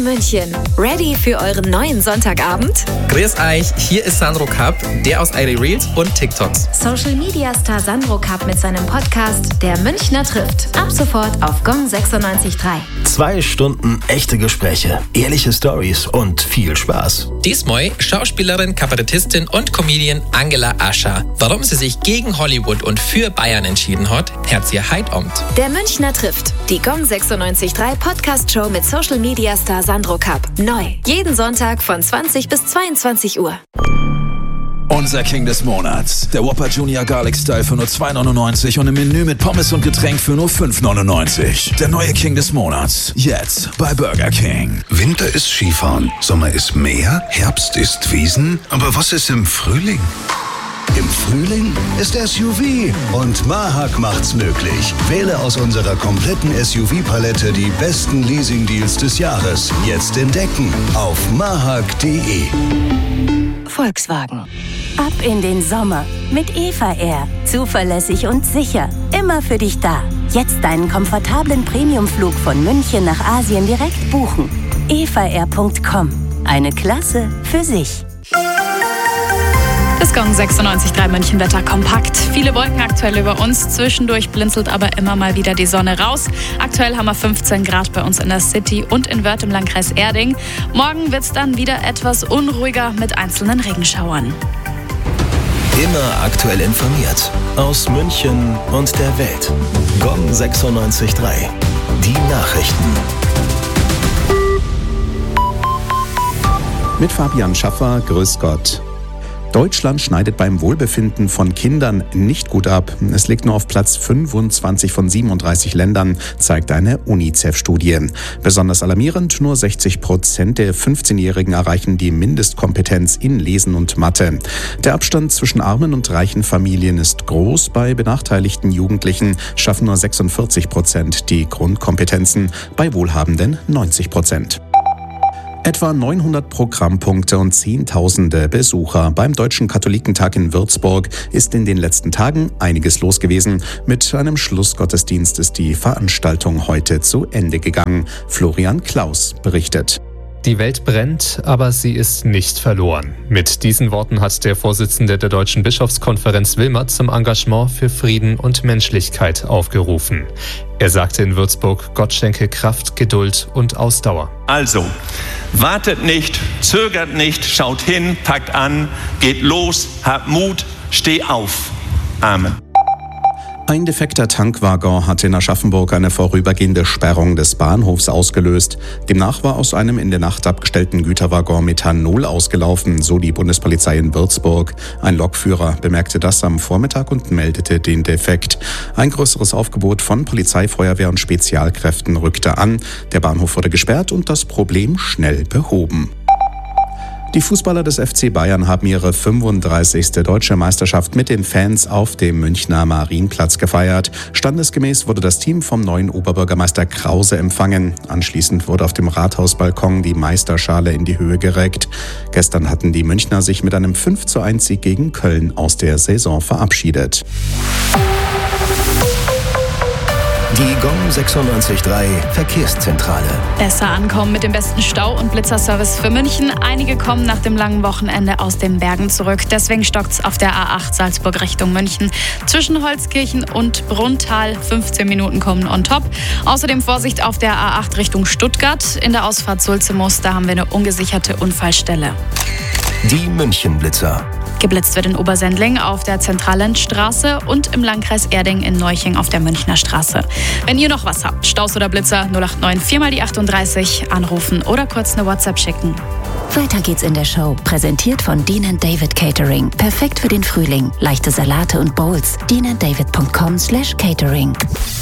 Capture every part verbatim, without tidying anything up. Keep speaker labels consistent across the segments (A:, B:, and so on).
A: München. Ready für euren neuen Sonntagabend?
B: Grüß euch, hier ist Sandro Kapp, der aus I D Reels und TikToks.
A: Social Media Star Sandro Kapp mit seinem Podcast Der Münchner trifft. Ab sofort auf Gong sechsundneunzig Komma drei.
C: Zwei Stunden echte Gespräche, ehrliche Stories und viel Spaß.
B: Diesmal Schauspielerin, Kabarettistin und Comedian Angela Ascher. Warum sie sich gegen Hollywood und für Bayern entschieden hat, hört sie heute Abend.
A: Der Münchner trifft. Die Gong sechsundneunzig Komma drei Podcast-Show mit Social Media Star Sandro Kapp. Neu. Jeden Sonntag von zwanzig bis zweiundzwanzig Uhr.
D: Unser King des Monats. Der Whopper Junior Garlic Style für nur zwei neunundneunzig und im Menü mit Pommes und Getränk für nur fünf neunundneunzig. Der neue King des Monats. Jetzt bei Burger King.
E: Winter ist Skifahren, Sommer ist Meer, Herbst ist Wiesen. Aber was ist im Frühling?
F: Im Frühling ist S U V und Mahak macht's möglich. Wähle aus unserer kompletten S U V-Palette die besten Leasing-Deals des Jahres. Jetzt entdecken auf mahak punkt de.
G: Volkswagen. Ab in den Sommer mit Eva Air. Zuverlässig und sicher. Immer für dich da. Jetzt deinen komfortablen Premiumflug von München nach Asien direkt buchen. eva air punkt com. Eine Klasse für sich.
H: Das Gong sechsundneunzig Komma drei München Wetter kompakt. Viele Wolken aktuell über uns. Zwischendurch blinzelt aber immer mal wieder die Sonne raus. Aktuell haben wir fünfzehn Grad bei uns in der City und in Wörth im Landkreis Erding. Morgen wird es dann wieder etwas unruhiger mit einzelnen Regenschauern.
C: Immer aktuell informiert. Aus München und der Welt. Gong sechsundneunzig Komma drei. Die Nachrichten.
I: Mit Fabian Schaffer, grüß Gott. Deutschland schneidet beim Wohlbefinden von Kindern nicht gut ab. Es liegt nur auf Platz fünfundzwanzig von siebenunddreißig Ländern, zeigt eine UNICEF-Studie. Besonders alarmierend, nur sechzig Prozent der fünfzehnjährigen erreichen die Mindestkompetenz in Lesen und Mathe. Der Abstand zwischen armen und reichen Familien ist groß. Bei benachteiligten Jugendlichen schaffen nur sechsundvierzig Prozent die Grundkompetenzen, bei Wohlhabenden neunzig Prozent. Etwa neunhundert Programmpunkte und Zehntausende Besucher. Beim Deutschen Katholikentag in Würzburg ist in den letzten Tagen einiges los gewesen. Mit einem Schlussgottesdienst ist die Veranstaltung heute zu Ende gegangen. Florian Klaus berichtet.
J: Die Welt brennt, aber sie ist nicht verloren. Mit diesen Worten hat der Vorsitzende der Deutschen Bischofskonferenz Wilmert zum Engagement für Frieden und Menschlichkeit aufgerufen. Er sagte in Würzburg, Gott schenke Kraft, Geduld und Ausdauer.
K: Also, wartet nicht, zögert nicht, schaut hin, packt an, geht los, habt Mut, steh auf. Amen.
I: Ein defekter Tankwaggon hat in Aschaffenburg eine vorübergehende Sperrung des Bahnhofs ausgelöst. Demnach war aus einem in der Nacht abgestellten Güterwaggon Methanol ausgelaufen, so die Bundespolizei in Würzburg. Ein Lokführer bemerkte das am Vormittag und meldete den Defekt. Ein größeres Aufgebot von Polizei, Feuerwehr und Spezialkräften rückte an. Der Bahnhof wurde gesperrt und das Problem schnell behoben. Die Fußballer des F C Bayern haben ihre fünfunddreißigste Deutsche Meisterschaft mit den Fans auf dem Münchner Marienplatz gefeiert. Standesgemäß wurde das Team vom neuen Oberbürgermeister Krause empfangen. Anschließend wurde auf dem Rathausbalkon die Meisterschale in die Höhe gereckt. Gestern hatten die Münchner sich mit einem fünf zu eins Sieg gegen Köln aus der Saison verabschiedet.
C: Die Gong sechsundneunzig Komma drei Verkehrszentrale.
H: Besser ankommen mit dem besten Stau- und Blitzerservice für München. Einige kommen nach dem langen Wochenende aus den Bergen zurück. Deswegen stockt's auf der A acht Salzburg Richtung München. Zwischen Holzkirchen und Brunntal fünfzehn Minuten kommen on top. Außerdem Vorsicht auf der A acht Richtung Stuttgart. In der Ausfahrt Sulzemoos, da haben wir eine ungesicherte Unfallstelle.
C: Die München-Blitzer.
H: Geblitzt wird in Obersendling auf der Zentrallandstraße und im Landkreis Erding in Neuching auf der Münchner Straße. Wenn ihr noch was habt, Staus oder Blitzer, null acht neun vier mal die achtunddreißig, anrufen oder kurz eine WhatsApp schicken.
G: Weiter geht's in der Show. Präsentiert von Dean and David Catering. Perfekt für den Frühling. Leichte Salate und Bowls. dean and david punkt com slash catering.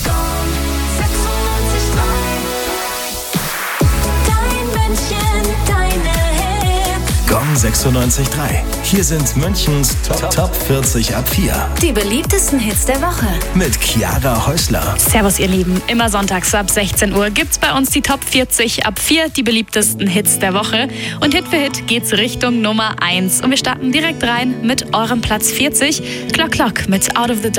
C: Gong sechsundneunzig Komma drei. Hier sind Münchens Top, Top vierzig ab vier.
A: Die beliebtesten Hits der Woche.
C: Mit Chiara Häusler.
H: Servus ihr Lieben, immer sonntags ab sechzehn Uhr gibt's bei uns die Top vierzig ab vier, die beliebtesten Hits der Woche. Und Hit für Hit geht's Richtung Nummer eins. Und wir starten direkt rein mit eurem Platz vierzig. Clock Clock mit Out of the Dark.